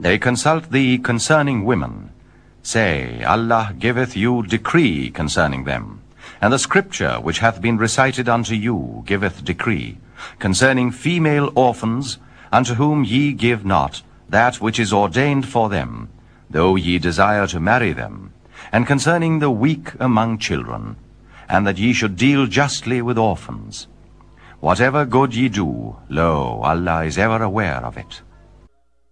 They consult thee concerning women. Say, Allah giveth you decree concerning them. And the scripture which hath been recited unto you giveth decree concerning female orphans, unto whom ye give not that which is ordained for them, though ye desire to marry them, and concerning the weak among children, and that ye should deal justly with orphans. Whatever good ye do, lo, Allah is ever aware of it.